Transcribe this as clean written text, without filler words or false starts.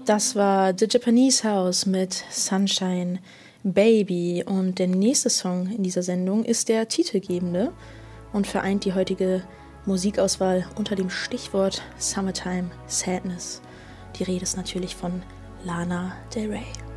Das war The Japanese House mit Sunshine Baby und der nächste Song in dieser Sendung ist der titelgebende und vereint die heutige Musikauswahl unter dem Stichwort Summertime Sadness. Die Rede ist natürlich von Lana Del Rey.